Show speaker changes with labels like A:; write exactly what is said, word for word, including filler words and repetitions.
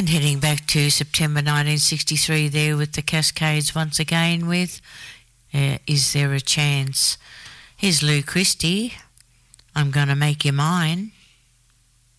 A: And heading back to September nineteen sixty-three there with the Cascades once again with uh, Is There a Chance? Here's Lou Christie, I'm Gonna Make You Mine.